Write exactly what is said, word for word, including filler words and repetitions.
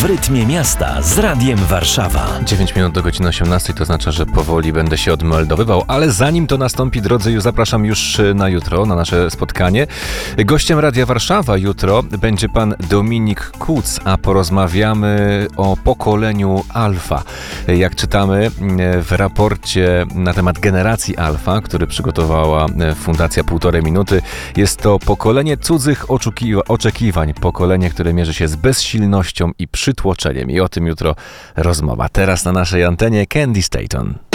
W rytmie miasta z Radiem Warszawa. dziewięć minut do godziny osiemnastej, to oznacza, że powoli będę się odmeldowywał, ale zanim to nastąpi, drodzy, zapraszam już na jutro, na nasze spotkanie. Gościem Radia Warszawa jutro będzie pan Dominik Kuc, a porozmawiamy o pokoleniu Alfa. Jak czytamy w raporcie na temat generacji Alfa, który przygotowała Fundacja Półtorej Minuty, jest to pokolenie cudzych oczekiwań, pokolenie, które mierzy się z bezsilnością i przytłoczeniem. I o tym jutro rozmowa. Teraz na naszej antenie Candy Staton.